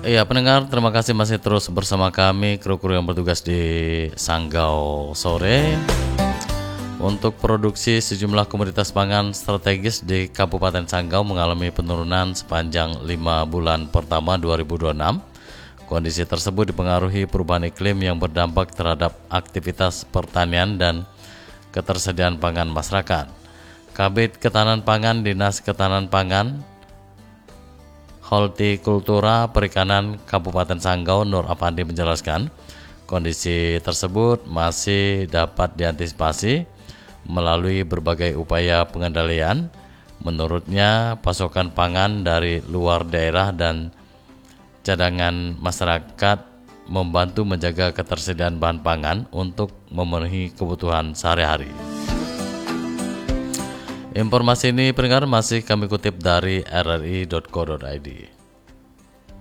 Iya pendengar, terima kasih masih terus bersama kami kru-kru yang bertugas di Sanggau Sore untuk produksi sejumlah komoditas pangan strategis di Kabupaten Sanggau mengalami penurunan sepanjang 5 bulan pertama 2026. Kondisi tersebut dipengaruhi perubahan iklim yang berdampak terhadap aktivitas pertanian dan ketersediaan pangan masyarakat. Kabid Ketahanan Pangan Dinas Ketahanan Pangan Hortikultura Perikanan Kabupaten Sanggau Nur Afandi menjelaskan, kondisi tersebut masih dapat diantisipasi melalui berbagai upaya pengendalian. Menurutnya, pasokan pangan dari luar daerah dan cadangan masyarakat membantu menjaga ketersediaan bahan pangan untuk memenuhi kebutuhan sehari-hari. Informasi ini pendengar masih kami kutip dari rri.co.id.